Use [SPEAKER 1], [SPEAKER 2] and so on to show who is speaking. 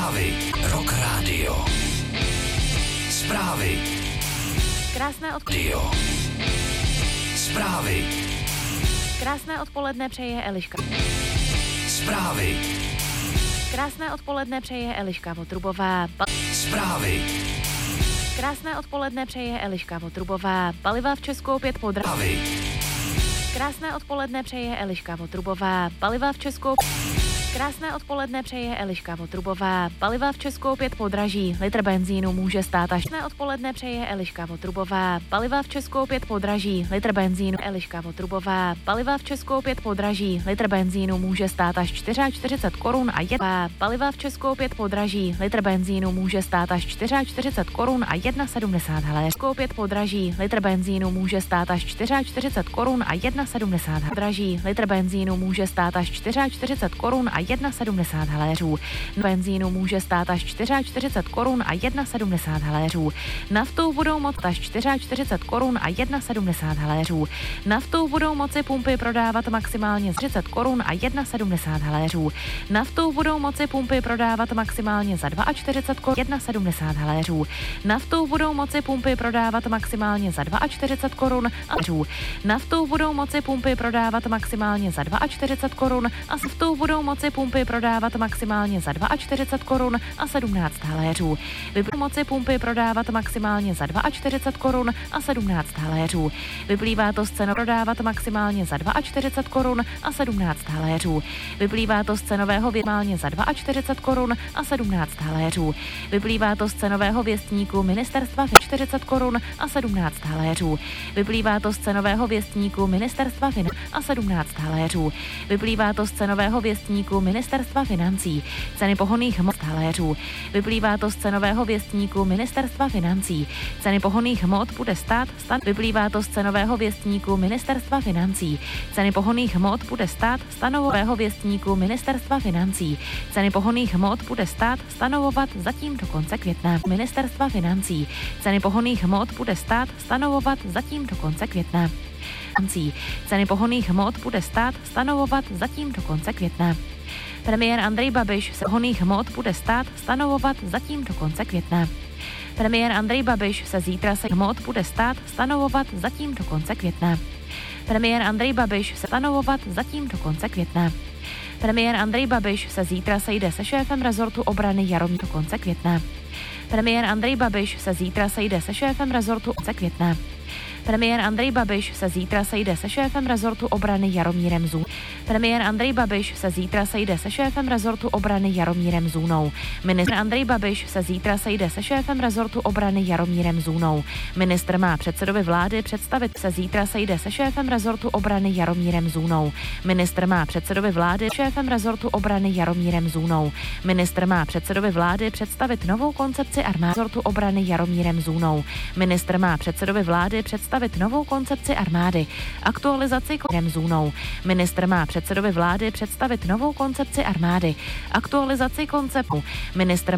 [SPEAKER 1] Zprávy. Rock Radio. Zprávy.
[SPEAKER 2] Krásné
[SPEAKER 1] Zprávy.
[SPEAKER 2] Krásné odpoledne přeje Eliška.
[SPEAKER 1] Zprávy.
[SPEAKER 2] Krásné odpoledne přeje Eliška Votrubová.
[SPEAKER 1] Zprávy.
[SPEAKER 2] Krásné odpoledne přeje Eliška Votrubová. Paliva v Česku opět
[SPEAKER 1] Zprávy.
[SPEAKER 2] Krásné odpoledne přeje Eliška Votrubová. Paliva v Česku. Krásné odpoledne přeje Eliška Votrubová. Paliva v Česku opět podraží. Litr benzínu může stát až. Krásné odpoledne přeje Eliška Votrubová. Paliva v Česku opět podraží. Litr benzínu. Eliška Votrubová. Paliva v Česku opět podraží. Litr benzínu může stát až 44 korun a jedna. Paliva v Česku opět podraží. Litr benzínu může stát až 44 korun a 1,70 haléř. Opět podraží. Litr benzínu může stát až 44 korun a 1,70 podraží. Litr benzínu může stát až 44 korun a 1,70 haléřů. Benzínu může stát až 44 korun a 1,70 haléřů. Naftou budou moci až 44 korun a 1,70 haléřů. Naftou budou moci pumpy prodávat maximálně 30 korun a 1,70 haléřů. Naftou budou moci pumpy prodávat maximálně za 42 korun 1,70 haléřů. Naftou budou moci pumpy prodávat maximálně za 42 korun a haléřů. Naftou budou moci pumpy prodávat maximálně za 42 korun a naftou budou moci pumpy prodávat maximálně za 42 korun a 17 haléřů. Budou moci pumpy prodávat maximálně za 42 korun a 17 haléřů. Vyplývá to z ceny prodávat maximálně za 42 korun a 17 haléřů. Vyplývá to z cenového minimálně za 42 korun a 17 haléřů. Vyplývá to z cenového věstníku ministerstva 40 korun a 17 haléřů. Vyplývá to z cenového věstníku ministerstva a 17 haléřů. Vyplývá to z cenového věstníku ministerstva financí. Ceny pohonných hmot haléřů. Vyplývá to z cenového věstníku ministerstva financí. Ceny pohonných hmot bude stát vyplývá to z cenového věstníku ministerstva financí. Ceny pohonných hmot bude stát stanovového věstníku ministerstva financí. Ceny pohonných hmot bude stát stanovovat zatím do konce května. Ministerstva financí. Ceny pohonných hmot bude stát stanovovat zatím do konce května. Ceny pohonných hmot bude stát stanovovat zatím do konce května. Premiér Andrej Babiš se pohonných hmot bude stát stanovovat zatím do konce května. Premiér Andrej Babiš se zítra se hmot bude stát stanovovat zatím do konce května. Premiér Andrej Babiš se stanovovat zatím do konce května. Premiér Andrej Babiš se zítra sejde se šéfem rezortu obrany Jaromír do konce května. Premiér Andrej Babiš se zítra sejde se šéfem rezortu konce května. Premiér Andrej Babiš se zítra sejde se šéfem rezortu obrany Jaromírem Zůnou. Premiér Andrej Babiš se zítra sejde se šéfem rezortu obrany Jaromírem Zůnou. Ministr Andrej Babiš se zítra sejde se šéfem rezortu obrany Jaromírem Zůnou. Ministr má předsedovi vlády představit se zítra sejde se šéfem rezortu obrany Jaromírem Zůnou. Ministr má předsedovi vlády šéfem rezortu obrany Jaromírem Zůnou. Ministr má předsedovi vlády představit novou koncepci armády rezortu obrany Jaromírem Zůnou. Ministr má předsedovi vlády představit novou koncepci armády, aktualizaci Zůnou. Ministr má předsedovi vlády představit novou koncepci armády, aktualizaci konceptu. Ministr